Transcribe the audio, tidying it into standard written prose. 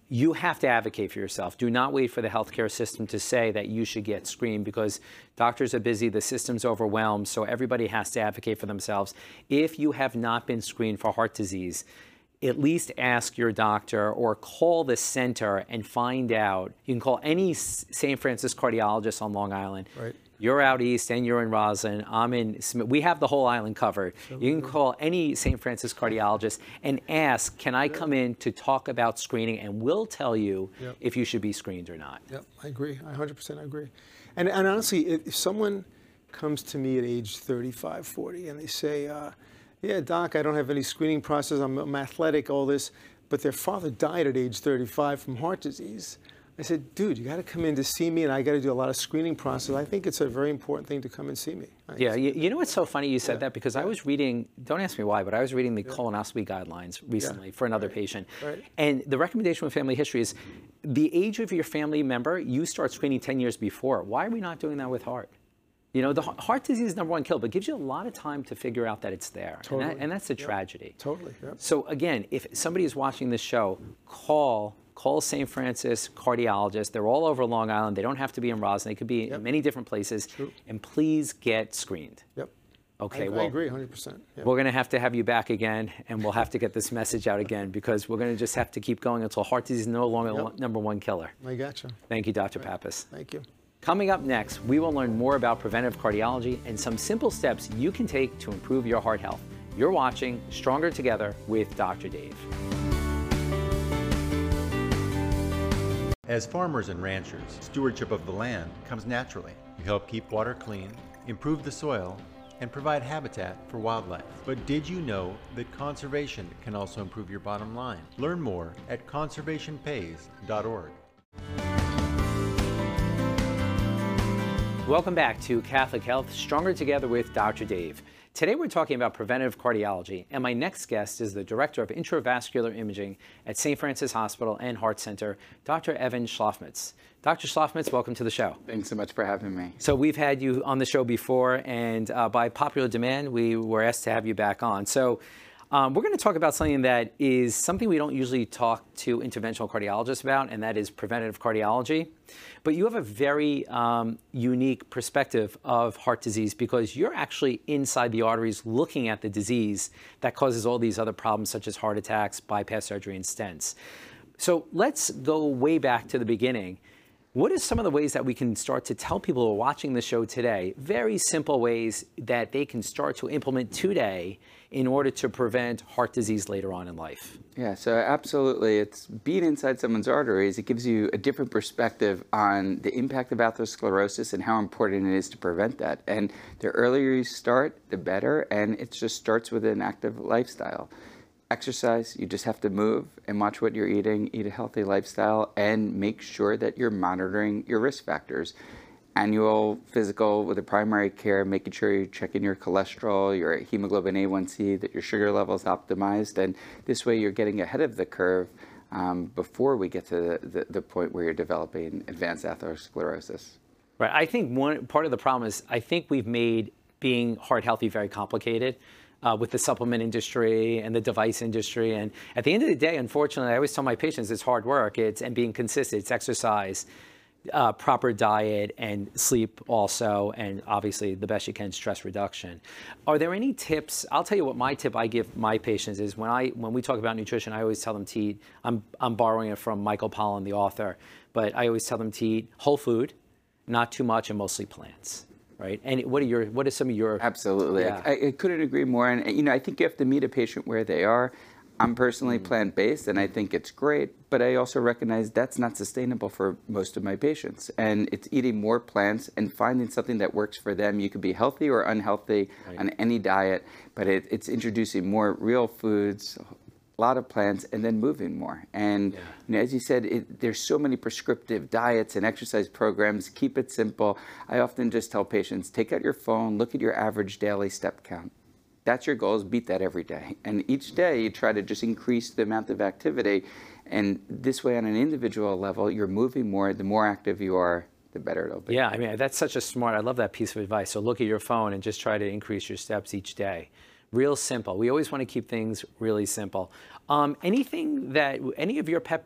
You have to advocate for yourself. Do not wait for the healthcare system to say that you should get screened, because doctors are busy, the system's overwhelmed, so everybody has to advocate for themselves. If you have not been screened for heart disease, at least ask your doctor or call the center and find out. You can call any St. Francis cardiologist on Long Island. Right. You're out east and you're in Roslyn. I'm in Smith. We have the whole island covered. You can call any St. Francis cardiologist and ask, can I come in to talk about screening? And we'll tell you if you should be screened or not. Yep, I agree. I 100% agree. And honestly, if someone comes to me at age 35, 40, and they say, yeah, doc, I don't have any screening process, I'm athletic, all this, but their father died at age 35 from heart disease, I said, dude, you got to come in to see me, and I got to do a lot of screening process. I think it's a very important thing to come and see me. Yeah, you know what's so funny you said that, because I was reading, don't ask me why, but I was reading the colonoscopy guidelines recently for another patient. Right. And the recommendation with family history is the age of your family member, you start screening 10 years before. Why are we not doing that with heart? You know, the heart disease is #1 killer, but it gives you a lot of time to figure out that it's there. Totally. And that's a tragedy. Totally, yeah. So again, if somebody is watching this show, call St. Francis cardiologist. They're all over Long Island. They don't have to be in Roslyn. They could be in many different places. True. And please get screened. Yep. Okay, I agree 100%. Yeah. We're going to have you back again, and we'll have to get this message out again, because we're going to just have to keep going until heart disease is no longer #1 killer. I gotcha. Thank you, Dr. Pappas. Thank you. Coming up next, we will learn more about preventive cardiology and some simple steps you can take to improve your heart health. You're watching Stronger Together with Dr. Dave. As farmers and ranchers, stewardship of the land comes naturally. You help keep water clean, improve the soil, and provide habitat for wildlife. But did you know that conservation can also improve your bottom line? Learn more at conservationpays.org. Welcome back to Catholic Health, Stronger Together with Dr. Dave. Today we're talking about preventive cardiology, and my next guest is the Director of Intravascular Imaging at St. Francis Hospital and Heart Center, Dr. Evan Schlafmitz. Dr. Schlafmitz, welcome to the show. Thanks so much for having me. So we've had you on the show before, and by popular demand, we were asked to have you back on. So we're going to talk about something that is something we don't usually talk to interventional cardiologists about, and that is preventative cardiology. But you have a very unique perspective of heart disease, because you're actually inside the arteries looking at the disease that causes all these other problems, such as heart attacks, bypass surgery, and stents. So let's go way back to the beginning. What are some of the ways that we can start to tell people who are watching the show today, very simple ways that they can start to implement today in order to prevent heart disease later on in life? Yeah, so absolutely. It's being inside someone's arteries. It gives you a different perspective on the impact of atherosclerosis and how important it is to prevent that. And the earlier you start, the better. And it just starts with an active lifestyle. Exercise, you just have to move and watch what you're eating, eat a healthy lifestyle, and make sure that you're monitoring your risk factors. Annual physical with a primary care, making sure you're checking your cholesterol, your hemoglobin A1C, that your sugar level is optimized, and this way you're getting ahead of the curve before we get to the point where you're developing advanced atherosclerosis. Right. I think one part of the problem is I think we've made being heart healthy very complicated. With the supplement industry and the device industry. And at the end of the day, unfortunately, I always tell my patients it's hard work, and being consistent, it's exercise, proper diet, and sleep also, and obviously the best you can, stress reduction. Are there any tips? I'll tell you what my tip I give my patients is when we talk about nutrition, I always tell them to eat, I'm borrowing it from Michael Pollan, the author, but I always tell them to eat whole food, not too much, and mostly plants. Right. And what are some of your... Absolutely. Yeah. I couldn't agree more. And, I think you have to meet a patient where they are. I'm personally plant-based, and I think it's great, but I also recognize that's not sustainable for most of my patients. And it's eating more plants and finding something that works for them. You could be healthy or unhealthy on any diet, but it's introducing more real foods, a lot of plants, and then moving more. And as you said, there's so many prescriptive diets and exercise programs. Keep it simple. I often just tell patients, take out your phone, look at your average daily step count. That's your goal, is beat that every day. And each day you try to just increase the amount of activity. And this way, on an individual level, you're moving more. The more active you are, the better it'll be. Yeah, I mean, that's such a smart, I love that piece of advice. So look at your phone and just try to increase your steps each day. Real simple. We always want to keep things really simple. Anything that, any of your pet